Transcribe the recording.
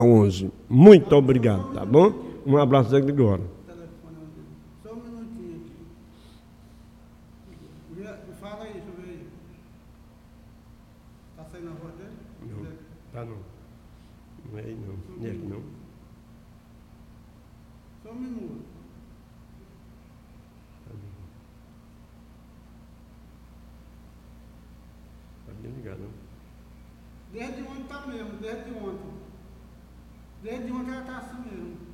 11. Muito obrigado, tá bom? Um abraço de agora. Só um minutinho aqui. Fala aí, deixa eu ver aí. Tá saindo a voz dele? Não, tá não. Não é aí não. Não é aqui não. Só um minuto. Tá bem ligado, não? Desde ontem tá mesmo, desde ontem. Desde ontem ela tá assim mesmo.